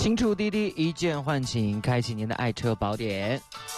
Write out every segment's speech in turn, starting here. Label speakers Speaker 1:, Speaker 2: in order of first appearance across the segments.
Speaker 1: 新出滴滴一键唤醒，开启您的爱车宝典。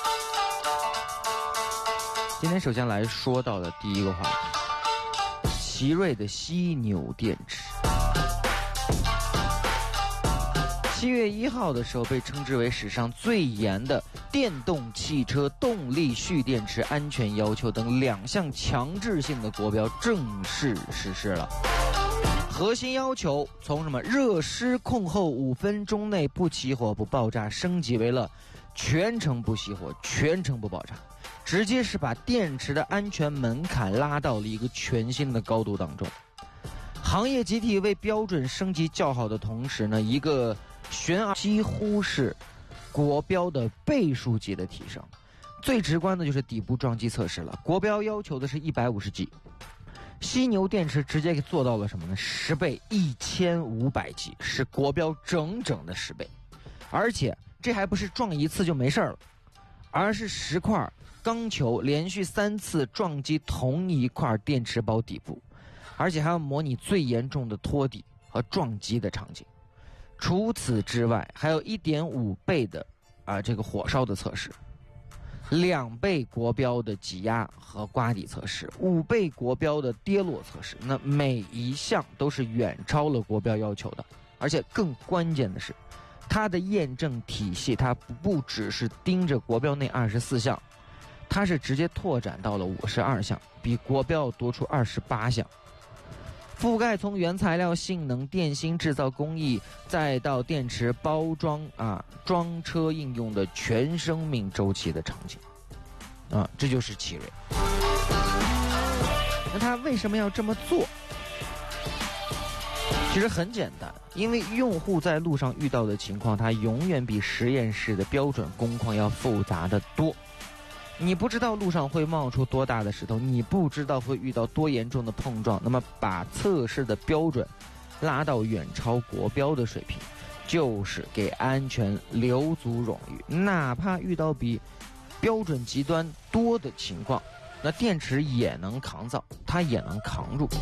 Speaker 1: 今天首先来说到的第一个话题，奇瑞的犀牛电池。7月1号的时候，被称之为史上最严的电动汽车动力蓄电池安全要求等2项强制性的国标正式实施了。核心要求从什么热失控后5分钟内不起火不爆炸，升级为了全程不熄火全程不爆炸，直接是把电池的安全门槛拉到了一个全新的高度当中。行业集体为标准升级叫好的同时呢，一个几乎是国标的倍数级的提升。最直观的就是底部撞击测试了，国标要求的是150G，犀牛电池直接给做到了什么呢？10倍，1500G，是国标整整的10倍。而且这还不是撞一次就没事了，而是10块钢球连续3次撞击同一块电池包底部，而且还要模拟最严重的拖底和撞击的场景。除此之外，还有1.5倍的这个火烧的测试，2倍国标的挤压和刮底测试，5倍国标的跌落测试，那每一项都是远超了国标要求的。而且更关键的是，它的验证体系它不只是盯着国标那24项，它是直接拓展到了52项，比国标多出28项。覆盖从原材料性能、电芯制造工艺，再到电池包装装车应用的全生命周期的场景这就是奇瑞。那他为什么要这么做？其实很简单，因为用户在路上遇到的情况，它永远比实验室的标准工况要复杂的多。你不知道路上会冒出多大的石头，你不知道会遇到多严重的碰撞，那么把测试的标准拉到远超国标的水平，就是给安全留足冗余。哪怕遇到比标准极端多的情况，那电池也能抗造，它也能扛住。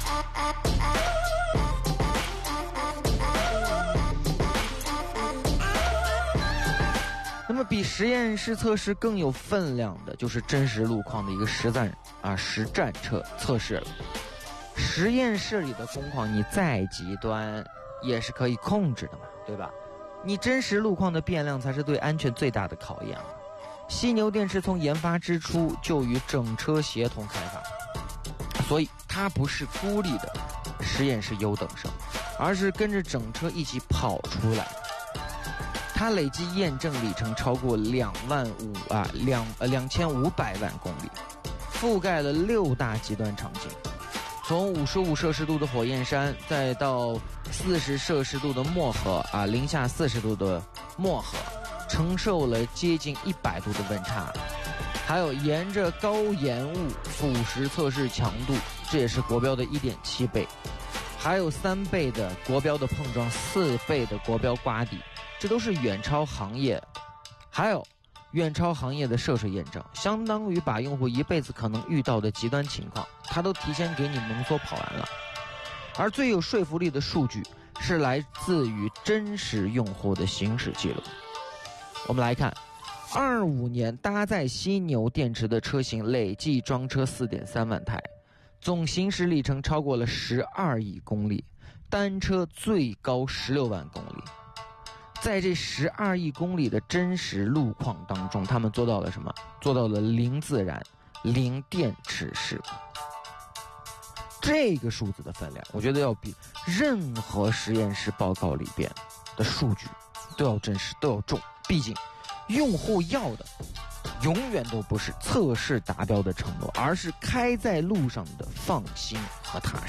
Speaker 1: 那么比实验室测试更有分量的就是真实路况的一个实战测试了。实验室里的工况你再极端也是可以控制的嘛，对吧？你真实路况的变量才是对安全最大的考验。犀牛电池从研发之初就与整车协同开发，所以它不是孤立的实验室优等生，而是跟着整车一起跑出来。它累计验证里程超过2500万公里，覆盖了6大极端场景，从55摄氏度的火焰山，再到40摄氏度的漠河零下40度的漠河，承受了接近100度的温差。还有沿着高盐雾腐蚀测试强度，这也是国标的1.7倍，还有3倍的国标的碰撞，4倍的国标刮底，这都是远超行业，还有远超行业的涉水验证，相当于把用户一辈子可能遇到的极端情况，它都提前给你浓缩跑完了。而最有说服力的数据是来自于真实用户的行驶记录。我们来看，25年搭载犀牛电池的车型累计装车4.3万台，总行驶里程超过了12亿公里，单车最高16万公里。在这12亿公里的真实路况当中，他们做到了什么？做到了零自燃、零电池事故。这个数字的分量，我觉得要比任何实验室报告里边的数据都要真实，都要重。毕竟，用户要的永远都不是测试达标的承诺，而是开在路上的放心和踏实。